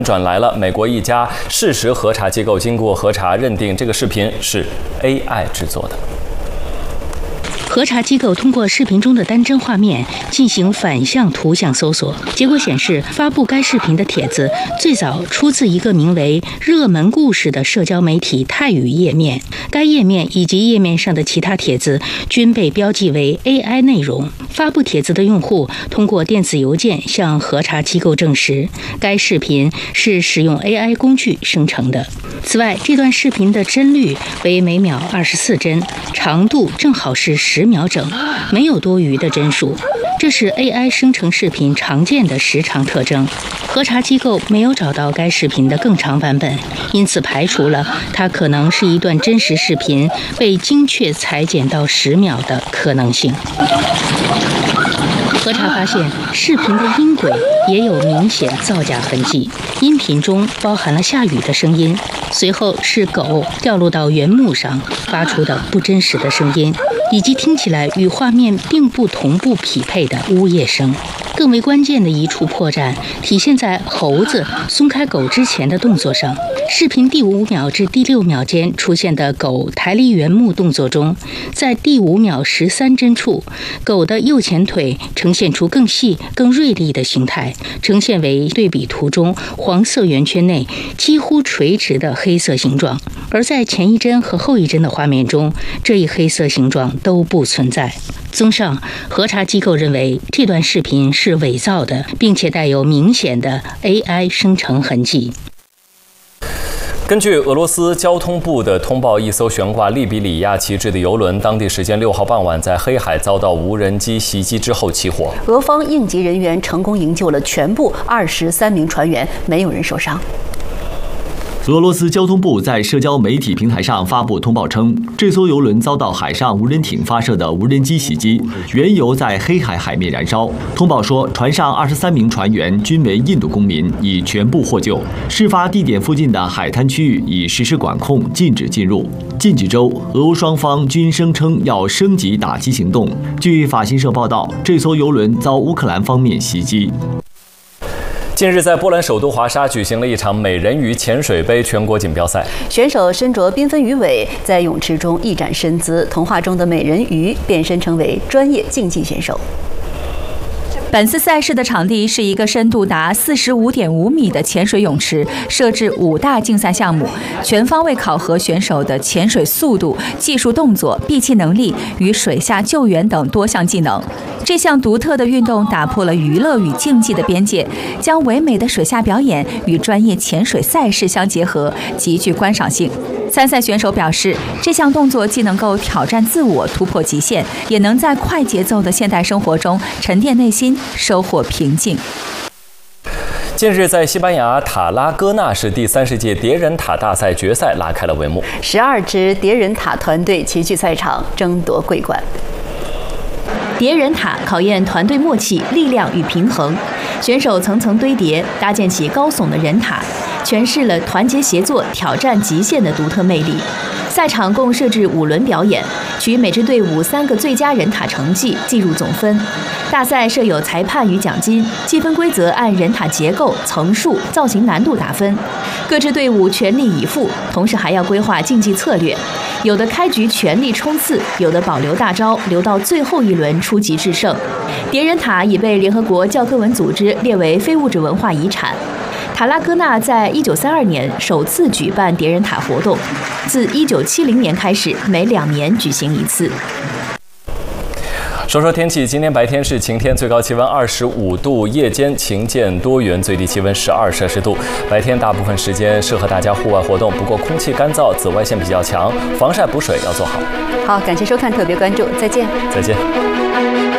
转来了，美国一家事实核查机构经过核查，认定这个视频是 AI 制作的。 核查机构通过视频中的单帧画面进行反向图像搜索，结果显示，发布该视频的帖子最早出自一个名为“热门故事”的社交媒体泰语页面。该页面以及页面上的其他帖子均被标记为 AI 内容。发布帖子的用户通过电子邮件向核查机构证实，该视频是使用 AI 工具生成的。此外，这段视频的帧率为每秒24帧，长度正好是10秒整，没有多余的帧数。这是 AI 生成视频常见的时长特征。核查机构没有找到该视频的更长版本，因此排除了它可能是一段真实视频被精确裁剪到10秒的可能性。核查发现，视频的音轨也有明显造假痕迹，音频中包含了下雨的声音，随后是狗掉落到原木上发出的不真实的声音，以及听起来与画面并不同步匹配的呜咽声。更为关键的一处破绽体现在猴子松开狗之前的动作上。视频第5秒至第6秒间出现的狗抬离原木动作中，在第5秒13帧处，狗的右前腿呈现出更细、更锐利的形态，呈现为对比图中黄色圆圈内几乎垂直的黑色形状。而在前一帧和后一帧的画面中，这一黑色形状都不存在。综上，核查机构认为这段视频是伪造的，并且带有明显的 AI 生成痕迹。 根据俄罗斯交通部的通报，一艘悬挂利比里亚旗帜的邮轮，当地时间6号傍晚在黑海遭到无人机袭击之后起火。 俄方应急人员成功营救了全部23名船员，没有人受伤。 俄罗斯交通部在社交媒体平台上发布通报称，这艘邮轮遭到海上无人艇发射的无人机袭击，原油在黑海海面燃烧。通报说，船上23名船员均为印度公民，已全部获救。事发地点附近的海滩区域已实施管控，禁止进入。近几周，俄乌双方均声称要升级打击行动。据法新社报道，这艘邮轮遭乌克兰方面袭击。 近日，在波兰首都华沙举行了一场美人鱼潜水杯全国锦标赛， 选手身着缤纷鱼尾，在泳池中一展身姿，童话中的美人鱼变身成为专业竞技选手。 本次赛事的场地是一个深度达45.5米的潜水泳池，设置5大竞赛项目，全方位考核选手的潜水速度、技术动作、闭气能力与水下救援等多项技能。这项独特的运动打破了娱乐与竞技的边界，将唯美的水下表演与专业潜水赛事相结合，极具观赏性。参赛选手表示，这项动作既能够挑战自我、突破极限，也能在快节奏的现代生活中沉淀内心，收获平静。 近日，在西班牙塔拉戈纳市第30届叠人塔大赛决赛拉开了帷幕 ，12支叠人塔团队齐聚赛场，争夺桂冠。 叠人塔考验团队默契、力量与平衡，选手层层堆叠，搭建起高耸的人塔，诠释了团结协作、挑战极限的独特魅力。赛场共设置5轮表演，取每支队伍3个最佳人塔成绩计入总分。大赛设有裁判与奖金，计分规则按人塔结构、层数、造型难度打分。各支队伍全力以赴，同时还要规划竞技策略，有的开局全力冲刺，有的保留大招，留到最后一轮出奇制胜。叠人塔已被联合国教科文组织列为非物质文化遗产。塔拉戈纳在1932年首次举办叠人塔活动，自1970年开始，每2年举行一次。 说说天气，今天白天是晴天，最高气温25度，夜间晴间多云，最低气温12摄氏度。白天大部分时间适合大家户外活动，不过空气干燥，紫外线比较强，防晒补水要做好。 好，感谢收看特别关注，再见。 再见。